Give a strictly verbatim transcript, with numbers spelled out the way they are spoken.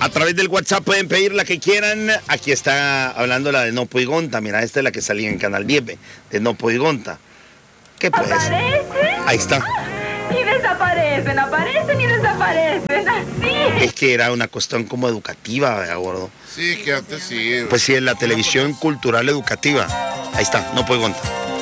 A través del WhatsApp pueden pedir la que quieran. Aquí está hablando la de Nopo y Gonta. Mira, esta es la que salía en Canal diez, de Nopo y Gonta. ¿Qué pues? ¿Aparecen? Ahí está. Y desaparecen, aparecen y desaparecen, así. Es que era una cuestión como educativa, ¿verdad, gordo? Sí, que antes sí. Pues sí, en la televisión cultural educativa. Ahí está, Nopo y Gonta.